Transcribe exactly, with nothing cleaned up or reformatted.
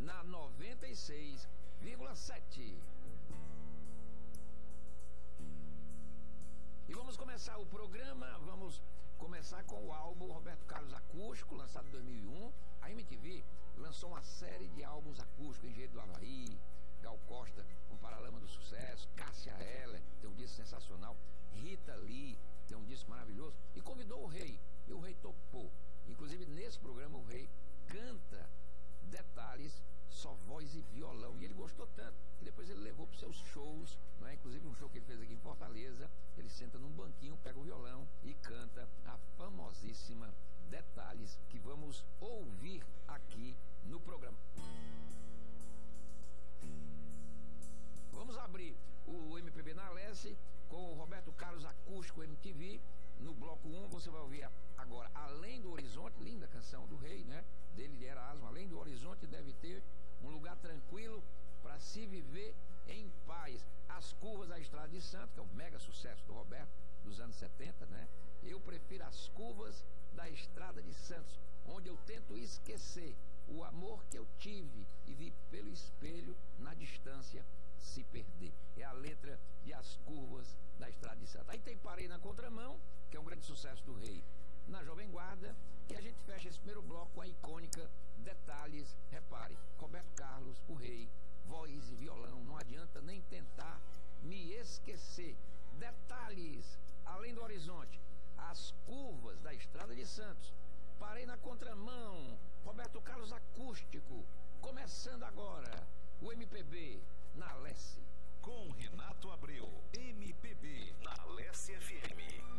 na noventa e seis vírgula sete. E vamos começar o programa, vamos começar com o álbum Roberto Carlos Acústico, lançado em dois mil e um. A M T V lançou uma série de álbuns acústicos, Engenheiro do Havaí, Gal Costa com Paralama do Sucesso, Cássia Eller, tem um disco sensacional, Rita Lee, tem um disco maravilhoso, e convidou o Rei, e o Rei topou. Inclusive nesse programa o Rei canta Detalhes, só voz e violão, e ele gostou tanto que depois ele levou para os seus shows, não é? Inclusive um show que ele fez aqui em Fortaleza, ele senta num banquinho, pega o violão e canta a famosíssima Detalhes, que vamos ouvir aqui no programa. Vamos abrir o M P B na Leste com o Roberto Carlos Acústico M T V. No bloco um você vai ouvir agora Além do Horizonte, linda canção do Rei, né? Dele de Erasmo. Além do horizonte deve ter um lugar tranquilo para se viver em paz. As Curvas da Estrada de Santos, que é um mega sucesso do Roberto dos anos setenta, né? Eu prefiro as curvas da Estrada de Santos, onde eu tento esquecer o amor que eu tive e vi pelo espelho na distância se perder. É a letra de As Curvas da Estrada de Santos. Aí tem Parei na Contramão, que é um grande sucesso do Rei na Jovem Guarda, e a gente fecha esse primeiro bloco com a icônica Detalhes. Repare, Roberto Carlos, o Rei, voz e violão, não adianta nem tentar me esquecer. Detalhes, Além do Horizonte, As Curvas da Estrada de Santos, Parei na Contramão, Roberto Carlos Acústico, começando agora o M P B na Leste. Com Renato Abreu, M P B na Leste F M.